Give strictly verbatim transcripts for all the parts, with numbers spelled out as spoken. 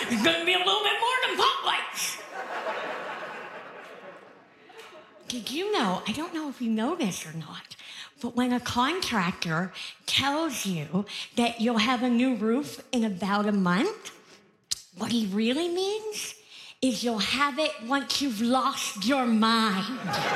It's going to be a little bit more than pop lights. Did you know, I don't know if you know this or not, but when a contractor tells you that you'll have a new roof in about a month, what he really means is you'll have it once you've lost your mind.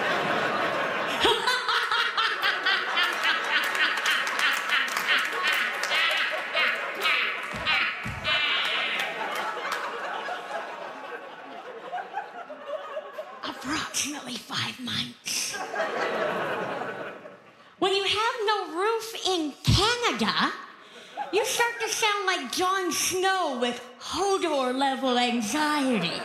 Approximately five months. When you have no roof in Canada, you start to sound like Jon Snow with Hodor-level anxiety.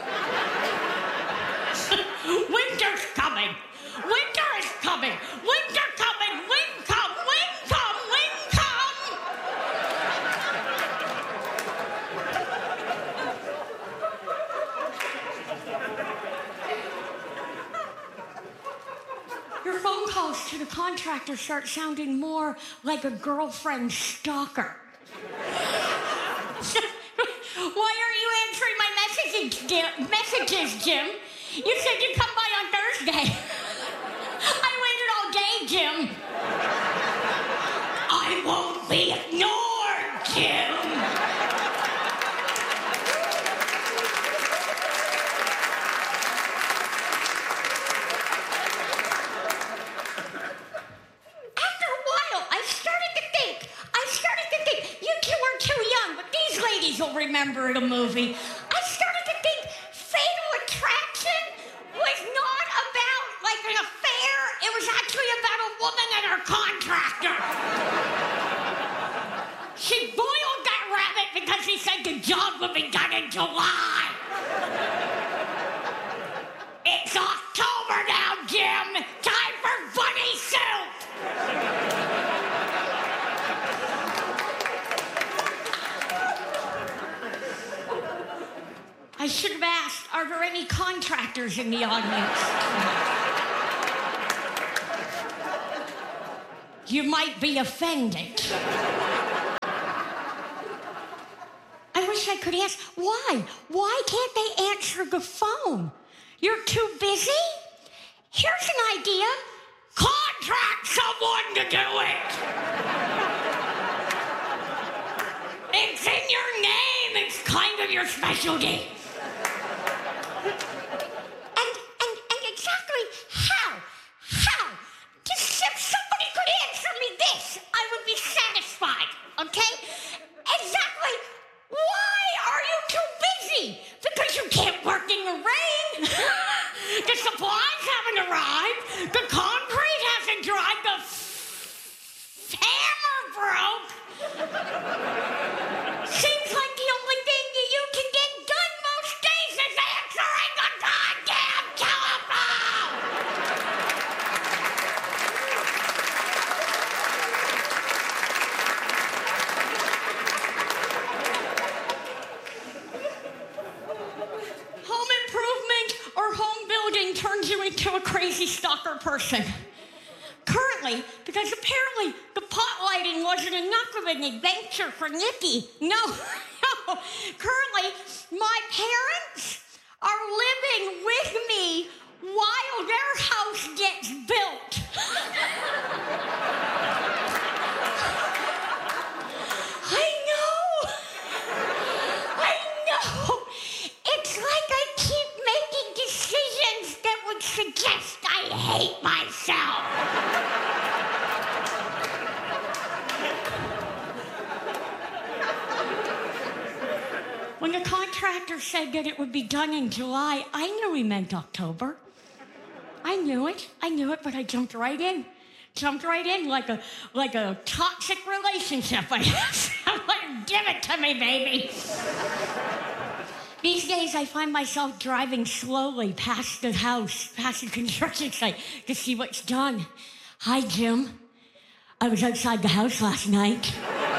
Winter's coming. Winter is coming. Winter coming. Wind come. Wind come. Wind come. Your phone calls to the contractor start sounding more like a girlfriend stalker. Why aren't you answering my messages, Jim? Messages, Jim? You said you'd come by on Thursday. I waited all day, Jim. I won't be ignored, Jim. After a while, I started to think, I started to think, you two are too young, but these ladies will remember the movie. I started to think Fatal Attraction was not about like an affair. It was actually about a woman and her contractor. She boiled that rabbit because she said the job would be done in July. It's October now, Jim. Time for bunny soup. I should have asked, are there any contractors in the audience? You might be offended. I wish I could ask, why? Why can't they answer the phone? You're too busy? Here's an idea. Contract someone to do it. It's in your name. It's kind of your specialty. And, and, and exactly how? How? Just if somebody could answer me this, I would be satisfied, okay? Exactly why are you too busy? Because you can't work in the rain. The supplies haven't arrived. The concrete hasn't dried. The f- hammer broke. Seems like the only thing that you can get done most days is answering the goddamn telephone. Home improvement or home building turns you into a crazy stalker person. Currently, because apparently the pot lighting wasn't enough of an adventure for Nikki. No, no. Currently, my parents are living with me while their house gets built. I know. I know. It's like I keep making decisions that would suggest I hate myself. When the contractor said that it would be done in July, I knew he meant October. I knew it. I knew it, but I jumped right in. Jumped right in like a like a toxic relationship. I I'm like, give it to me, baby. These days, I find myself driving slowly past the house, past the construction site, to see what's done. Hi, Jim. I was outside the house last night.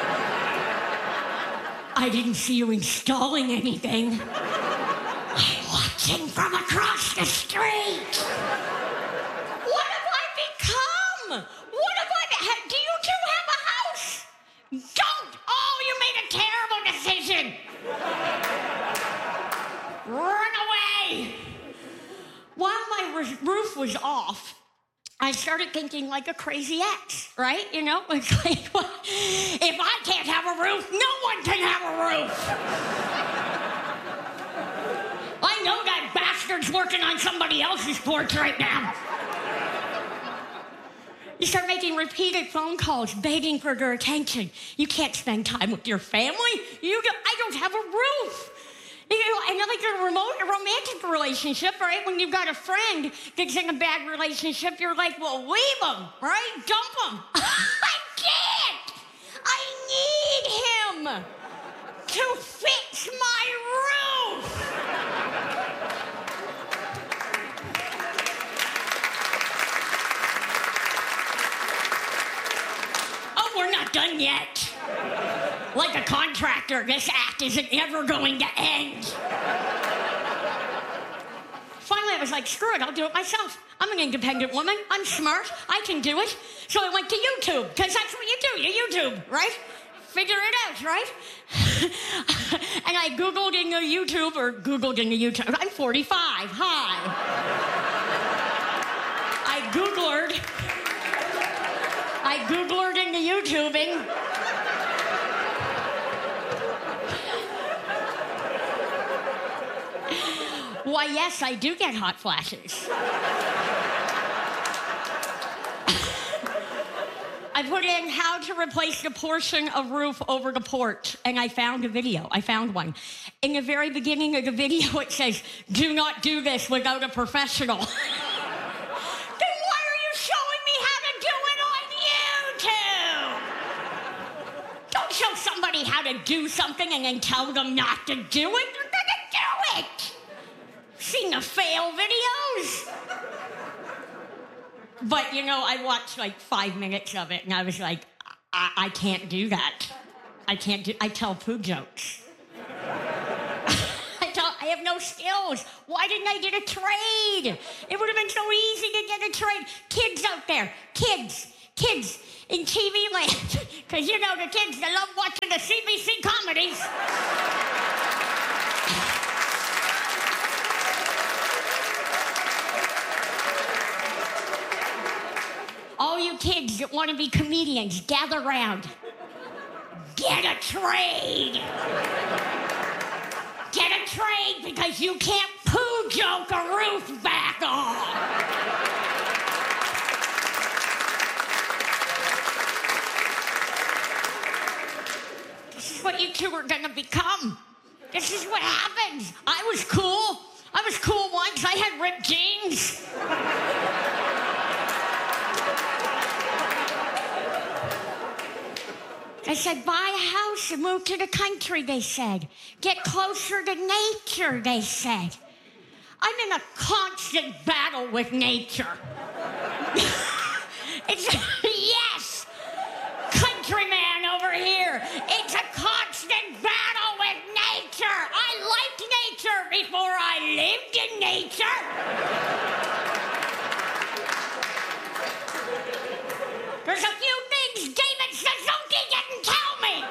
I didn't see you installing anything. I'm watching from across the street. What have I become? What have I become? Do you two have a house? Don't! Oh, you made a terrible decision. our roof was off, I started thinking like a crazy ex, right? You know, it's like, well, if I can't have a roof, no one can have a roof. I know that bastard's working on somebody else's porch right now. You start making repeated phone calls, begging for their attention. You can't spend time with your family. You don't, I don't have a roof. You know, and like a remote, a romantic relationship, right? When you've got a friend that's in a bad relationship, you're like, well, leave him, right? Dump him. I can't. I need him to fix my roof. Oh, we're not done yet. Like a contractor, this act isn't ever going to end. Finally, I was like, screw it, I'll do it myself. I'm an independent woman. I'm smart. I can do it. So I went to YouTube, because that's what you do. You YouTube, right? Figure it out, right? And I Googled in the YouTube, or Googled in the YouTube. I'm forty-five. Hi. I Googled. I Googled in the YouTubing. Why, yes, I do get hot flashes. I put in how to replace the portion of roof over the porch, and I found a video. I found one. In the very beginning of the video, it says, do not do this without a professional. Then why are you showing me how to do it on YouTube? Don't show somebody how to do something and then tell them not to do it. You're gonna do it. Seen the fail videos? But, you know, I watched like five minutes of it, and I was like, I, I can't do that. I can't do, I tell poo jokes. I tell, I have no skills. Why didn't I get a trade? It would have been so easy to get a trade. Kids out there, kids, kids in T V land, because you know the kids, they love watching the C B C comedies. All you kids that want to be comedians, gather round. Get a trade. Get a trade because you can't poo joke a roof back on. This is what you two are gonna become. This is what happens. I was cool. I was cool once. I had ripped jeans. I said, buy a house and move to the country, they said. Get closer to nature, they said. I'm in a constant battle with nature. It's, yes, countryman over here. It's a constant battle with nature. I liked nature before I lived in nature. There's a few things David Suzuki didn't tell me.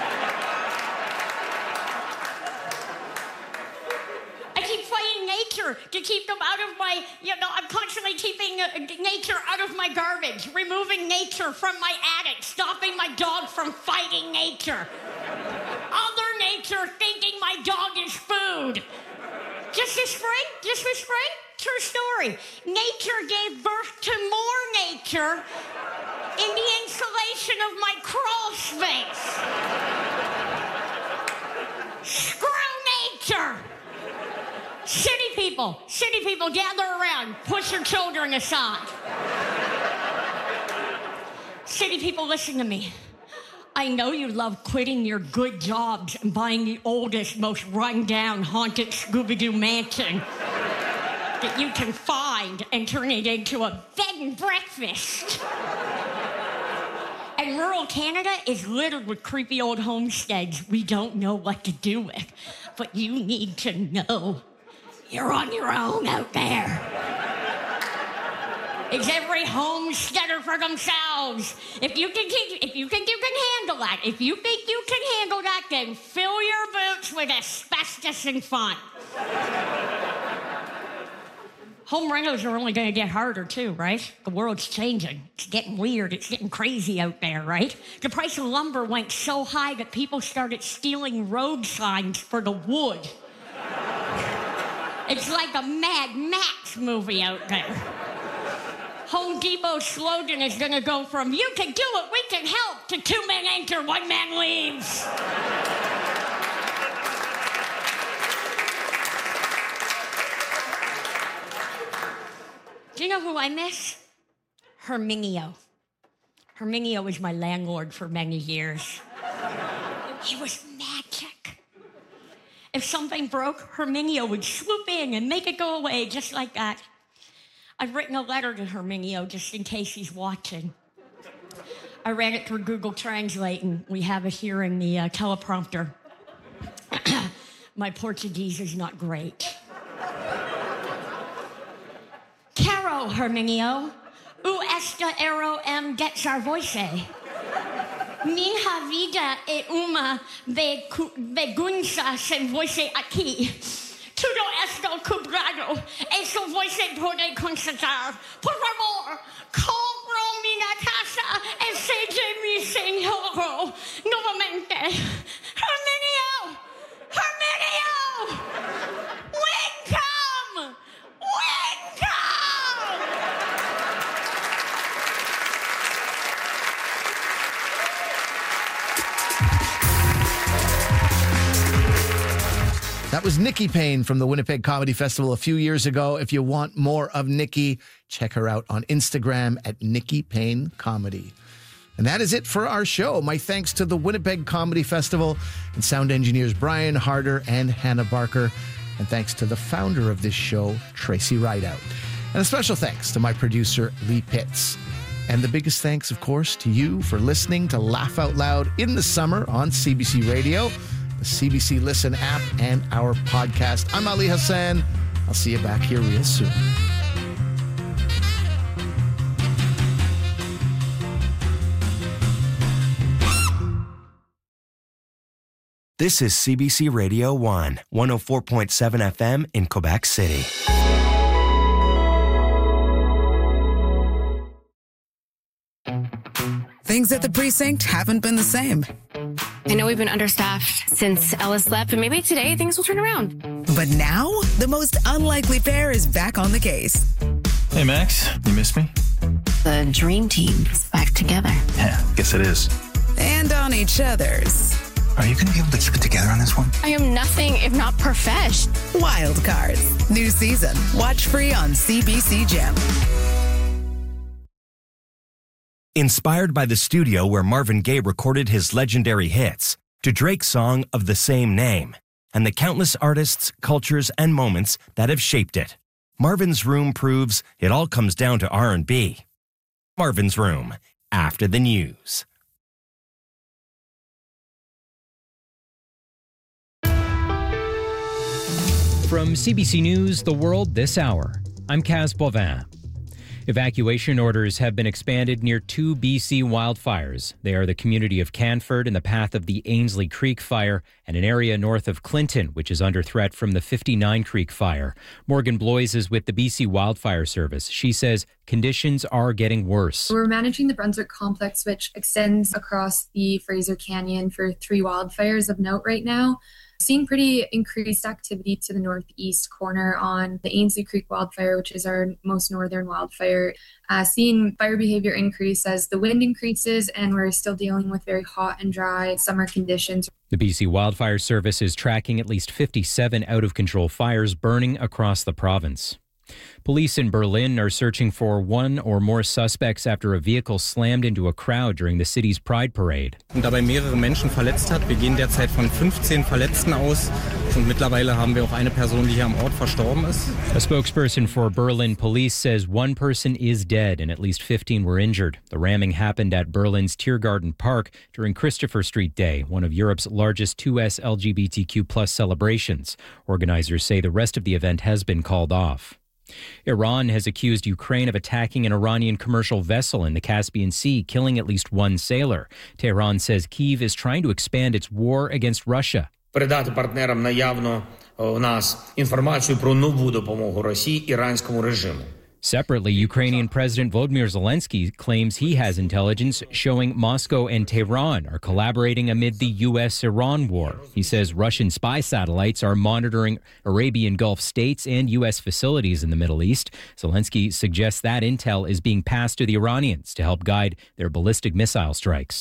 I keep fighting nature to keep them out of my, you know, I'm constantly keeping uh, nature out of my garbage, removing nature from my attic, stopping my dog from fighting nature. Other nature thinking my dog is food. Just this spring, just this spring, true story. Nature gave birth to more nature in the insulation of my crawl space. Screw nature. City people, city people, gather around. Push your children aside. City people, listen to me. I know you love quitting your good jobs and buying the oldest, most run-down, haunted Scooby-Doo mansion that you can find and turn it into a bed and breakfast. And rural Canada is littered with creepy old homesteads we don't know what to do with. But you need to know you're on your own out there. It's every homesteader for themselves. If you think you, if you think you can handle that, if you think you can handle that, then fill your boots with asbestos and fun. Home rentals are only going to get harder, too, right? The world's changing. It's getting weird. It's getting crazy out there, right? The price of lumber went so high that people started stealing road signs for the wood. It's like a Mad Max movie out there. Home Depot's slogan is going to go from, you can do it, we can help, to two men enter, one man leaves. Do you know who I miss? Herminio. Herminio was my landlord for many years. He was magic. If something broke, Herminio would swoop in and make it go away just like that. I've written a letter to Herminio just in case he's watching. I ran it through Google Translate, and we have it here in the uh, teleprompter. My Portuguese is not great. Caro, Herminio, u esta ero em desarvoise. Minha vida é uma bagunça sem você aqui. Tudo esto cobrado. Eso você pode constatar. Por favor, compro minha casa e seja mi senhor novamente. Herminio! Herminio! Welcome! Welcome! That was Nikki Payne from the Winnipeg Comedy Festival a few years ago. If you want more of Nikki, check her out on Instagram at Nikki Payne Comedy. And that is it for our show. My thanks to the Winnipeg Comedy Festival and sound engineers Brian Harder and Hannah Barker. And thanks to the founder of this show, Tracy Rideout. And a special thanks to my producer, Lee Pitts. And the biggest thanks, of course, to you for listening to Laugh Out Loud in the summer on C B C Radio, the C B C Listen app, and our podcast. I'm Ali Hassan. I'll see you back here real soon. This is C B C Radio one, one oh four point seven F M in Quebec City. Things at the precinct haven't been the same. I know we've been understaffed since Ellis left, but maybe today things will turn around. But now, the most unlikely pair is back on the case. Hey, Max, you miss me? The dream team is back together. Yeah, guess it is. And on each other's. Are you going to be able to keep it together on this one? I am nothing if not profesh. Wild Cards. New season. Watch free on C B C Gem. Inspired by the studio where Marvin Gaye recorded his legendary hits, to Drake's song of the same name, and the countless artists, cultures, and moments that have shaped it, Marvin's Room proves it all comes down to R and B. Marvin's Room, after the news. From C B C News, The World This Hour, I'm Kaz Bovin. Evacuation orders have been expanded near two B C wildfires. They are the community of Canford in the path of the Ainslie Creek fire and an area north of Clinton, which is under threat from the fifty-nine Creek fire. Morgan Blois is with the B C Wildfire Service. She says conditions are getting worse. We're managing the Brunswick Complex, which extends across the Fraser Canyon for three wildfires of note right now. Seeing pretty increased activity to the northeast corner on the Ainslie Creek wildfire, which is our most northern wildfire. Uh, seeing fire behavior increase as the wind increases, and we're still dealing with very hot and dry summer conditions. The B C Wildfire Service is tracking at least fifty-seven out-of-control fires burning across the province. Police in Berlin are searching for one or more suspects after a vehicle slammed into a crowd during the city's Pride Parade. Und dabei mehrere Menschen verletzt hat. Wir gehen derzeit von fünfzehn Verletzten aus und mittlerweile haben wir auch eine Person, die hier am Ort verstorben ist. A spokesperson for Berlin police says one person is dead and at least fifteen were injured. The ramming happened at Berlin's Tiergarten Park during Christopher Street Day, one of Europe's largest two S L G B T Q plus celebrations. Organizers say the rest of the event has been called off. Iran has accused Ukraine of attacking an Iranian commercial vessel in the Caspian Sea, killing at least one sailor. Tehran says Kyiv is trying to expand its war against Russia. Передати партнерам наявно у нас інформацію про нову допомогу Росії іранському режиму. Separately, Ukrainian President Volodymyr Zelensky claims he has intelligence showing Moscow and Tehran are collaborating amid the U S Iran war. He says Russian spy satellites are monitoring Arabian Gulf states and U S facilities in the Middle East. Zelensky suggests that intel is being passed to the Iranians to help guide their ballistic missile strikes.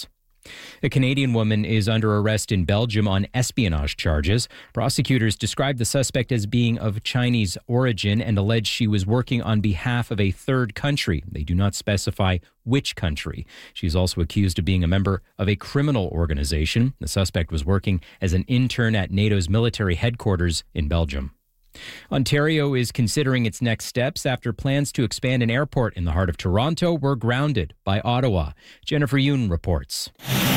A Canadian woman is under arrest in Belgium on espionage charges. Prosecutors described the suspect as being of Chinese origin and allege she was working on behalf of a third country. They do not specify which country. She's also accused of being a member of a criminal organization. The suspect was working as an intern at NATO's military headquarters in Belgium. Ontario is considering its next steps after plans to expand an airport in the heart of Toronto were grounded by Ottawa. Jennifer Yoon reports.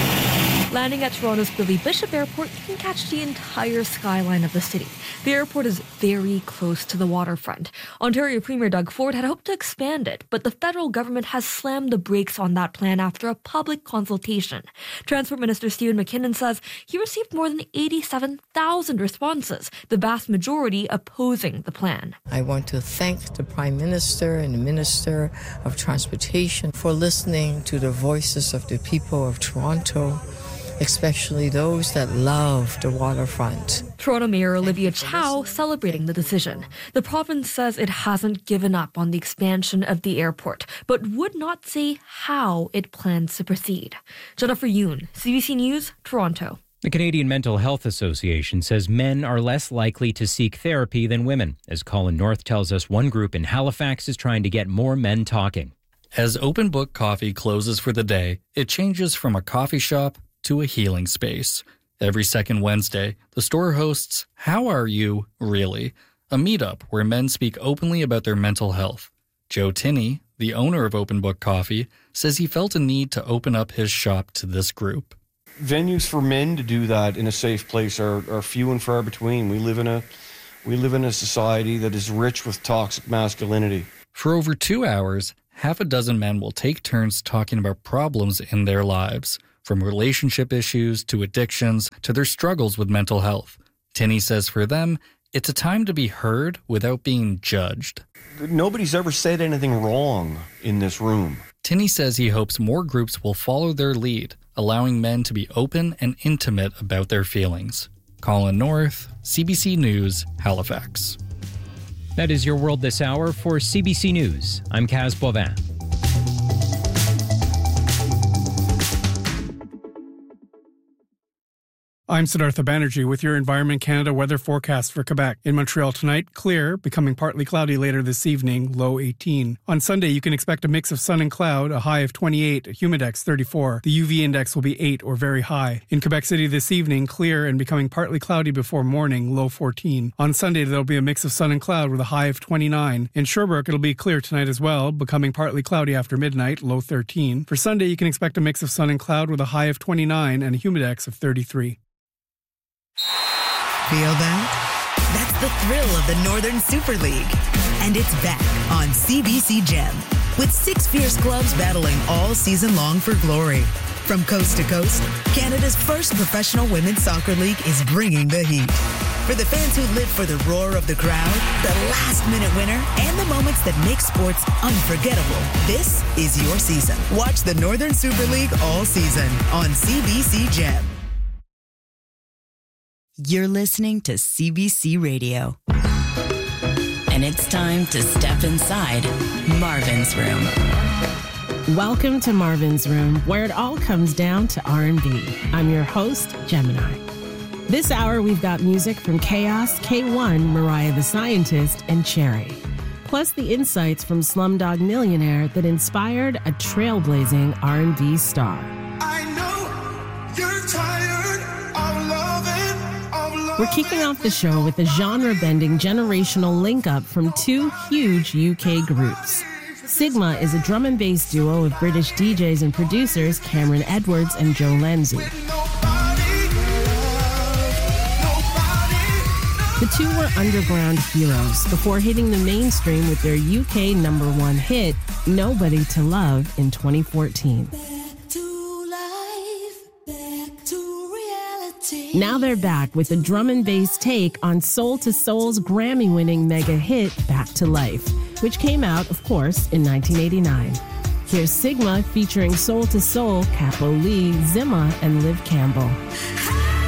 Landing at Toronto's Billy Bishop Airport, you can catch the entire skyline of the city. The airport is very close to the waterfront. Ontario Premier Doug Ford had hoped to expand it, but the federal government has slammed the brakes on that plan after a public consultation. Transport Minister Stephen McKinnon says he received more than eighty-seven thousand responses, the vast majority opposing the plan. I want to thank the Prime Minister and the Minister of Transportation for listening to the voices of the people of Toronto, especially those that love the waterfront. Toronto Mayor Olivia Chow celebrating the decision. The province says it hasn't given up on the expansion of the airport, but would not say how it plans to proceed. Jennifer Yoon, C B C News, Toronto. The Canadian Mental Health Association says men are less likely to seek therapy than women. As Colin North tells us, one group in Halifax is trying to get more men talking. As Open Book Coffee closes for the day, it changes from a coffee shop to a healing space. Every second Wednesday, the store hosts How Are You, Really? A meetup where men speak openly about their mental health. Joe Tinney, the owner of Open Book Coffee, says he felt a need to open up his shop to this group. Venues for men to do that in a safe place are, are few and far between. We live in a we live in a society that is rich with toxic masculinity. For over two hours, half a dozen men will take turns talking about problems in their lives, from relationship issues to addictions to their struggles with mental health. Tinney says for them, it's a time to be heard without being judged. Nobody's ever said anything wrong in this room. Tinney says he hopes more groups will follow their lead, allowing men to be open and intimate about their feelings. Colin North, C B C News, Halifax. That is your world this hour. For C B C News, I'm Kaz Boivin. I'm Siddhartha Banerjee with your Environment Canada weather forecast for Quebec. In Montreal tonight, clear, becoming partly cloudy later this evening, low eighteen. On Sunday, you can expect a mix of sun and cloud, a high of twenty-eight, a humidex thirty-four. The U V index will be eight or very high. In Quebec City this evening, clear and becoming partly cloudy before morning, low fourteen. On Sunday, there'll be a mix of sun and cloud with a high of twenty-nine. In Sherbrooke, it'll be clear tonight as well, becoming partly cloudy after midnight, low thirteen. For Sunday, you can expect a mix of sun and cloud with a high of twenty-nine and a humidex of thirty-three. Feel that? That's the thrill of the Northern Super League. And it's back on C B C Gem, with six fierce clubs battling all season long for glory. From coast to coast, Canada's first professional women's soccer league is bringing the heat. For the fans who live for the roar of the crowd, the last-minute winner, and the moments that make sports unforgettable, this is your season. Watch the Northern Super League all season on C B C Gem. You're listening to C B C Radio. And it's time to step inside Marvin's Room. Welcome to Marvin's Room, where it all comes down to R and B. I'm your host, Gemini. This hour, we've got music from Chaos, K one, Mariah the Scientist, and Cherry. Plus the insights from Slumdog Millionaire that inspired a trailblazing R and B star. I know you're tired. We're kicking off the show with a genre-bending generational link-up from two huge U K groups. Sigma is a drum and bass duo of British D Js and producers Cameron Edwards and Joe Lenzi. The two were underground heroes before hitting the mainstream with their U K number one hit, Nobody to Love, in twenty fourteen. Back to life, back to reality. Now they're back with a drum and bass take on Soul to Soul's Grammy-winning mega hit, Back to Life, which came out, of course, in nineteen eighty-nine. Here's Sigma featuring Soul to Soul, Capo Lee, Zimma, and Liv Campbell.